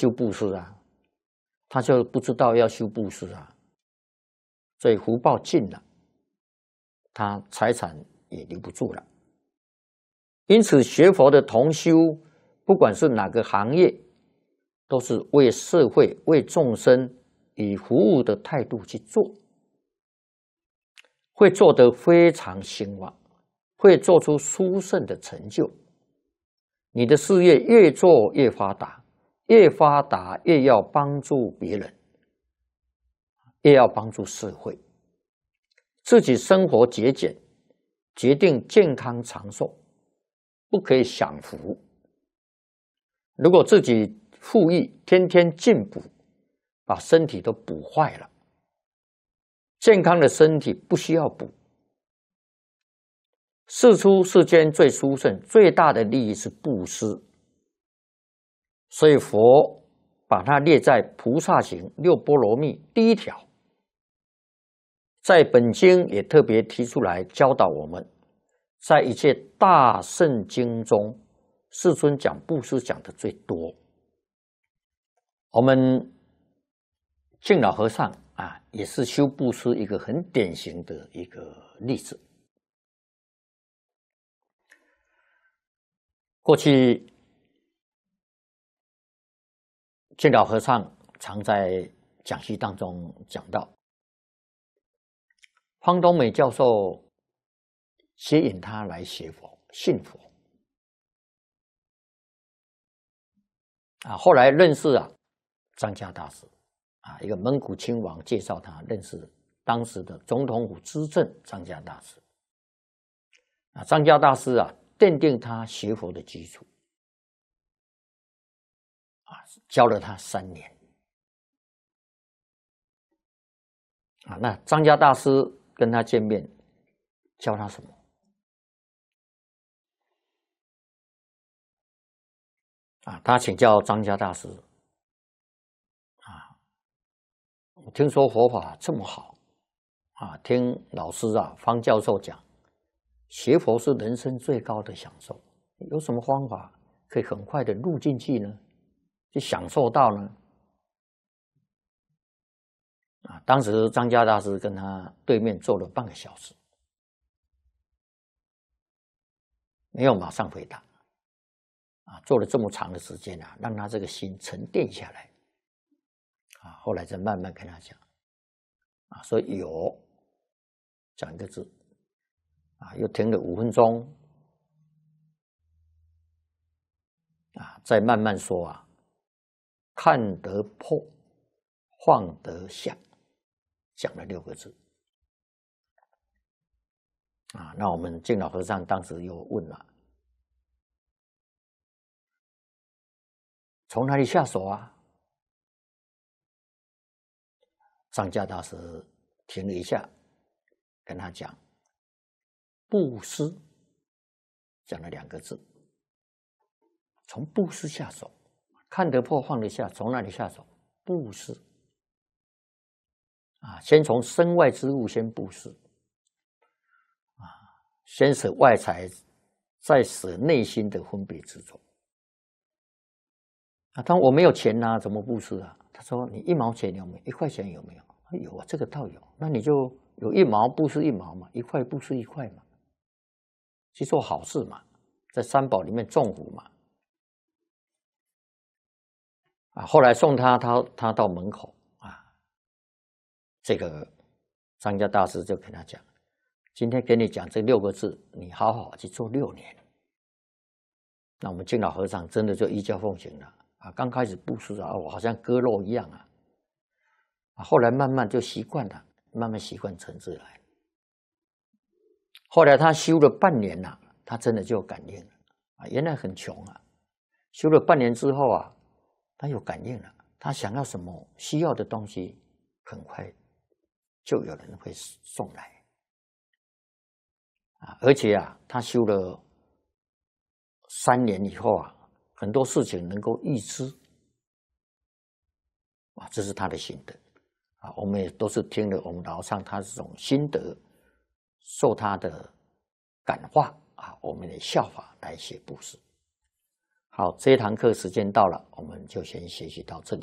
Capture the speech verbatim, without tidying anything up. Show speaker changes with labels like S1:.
S1: 修布施啊，他就不知道要修布施啊，所以福报尽了，他财产也留不住了。因此，学佛的同修，不管是哪个行业，都是为社会、为众生以服务的态度去做，会做得非常兴旺，会做出殊胜的成就。你的事业越做越发达，越发达越要帮助别人，越要帮助社会。自己生活节俭，决定健康长寿，不可以享福。如果自己富裕，天天进补，把身体都补坏了。健康的身体不需要补。世出世间最殊胜、最大的利益是布施，所以佛把它列在菩萨行六波罗蜜第一条。在本经也特别提出来教导我们，在一切大圣经中，世尊讲布施讲的最多。我们净老和尚啊，也是修布施一个很典型的一个例子。过去净老和尚常在讲习当中讲到，方东美教授吸引他来学佛、信佛啊，后来认识啊张家大师啊，一个蒙古亲王介绍他认识当时的总统府资政张家大师啊，张家大师啊奠定他学佛的基础啊，教了他三年啊。那张家大师跟他见面，教他什么？啊，他请教张家大师啊，我听说佛法这么好啊，听老师啊方教授讲，学佛是人生最高的享受，有什么方法可以很快的入进去呢？去享受到呢？啊，当时张家大师跟他对面坐了半个小时，没有马上回答。啊，做了这么长的时间啊，让他这个心沉淀下来，啊，后来再慢慢跟他讲，啊，说有，讲一个字，啊，又停了五分钟，啊，再慢慢说啊，看得破，放得下，讲了六个字，啊，那我们净老和尚当时又问了。从哪里下手啊？张家大师停了一下，跟他讲：布施，讲了两个字。从布施下手，看得破放得下，从哪里下手？布施啊，先从身外之物先布施啊，先舍外财，再舍内心的分别执着。啊，当我没有钱呐、啊，怎么布施啊？他说：“你一毛钱有没有？一块钱有没有？”有啊，这个倒有。那你就有一毛布施一毛嘛，一块布施一块嘛，去做好事嘛，在三宝里面种福嘛。啊，后来送他，他他到门口啊，这个张家大师就跟他讲：“今天跟你讲这六个字，你好好去做六年。”那我们净老和尚真的就依教奉行了。啊，刚开始布施啊，我好像割肉一样啊，啊，后来慢慢就习惯了，慢慢习惯成自来。后来他修了半年了、啊，他真的就有感应了啊，原来很穷啊，修了半年之后啊，他有感应了，他想要什么需要的东西，很快就有人会送来啊，而且啊，他修了三年以后啊。很多事情能够预知啊，这是他的心得啊。我们也都是听了我们老上他这种心得，受他的感化啊，我们的效法来写布施。 好，这一堂课时间到了，我们就先学习到这里。